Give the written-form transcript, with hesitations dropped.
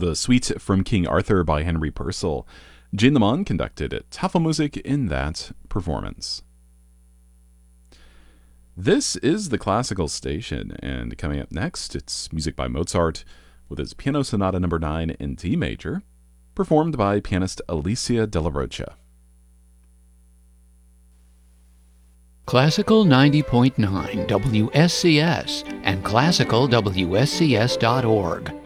The Suite from King Arthur by Henry Purcell. Jane Lamont conducted Tafelmusik in that performance. This is the Classical Station, and coming up next, it's music by Mozart with his Piano Sonata No. 9 in D major, performed by pianist Alicia Della Rocha. Classical 90.9 WSCS and classicalwscs.org.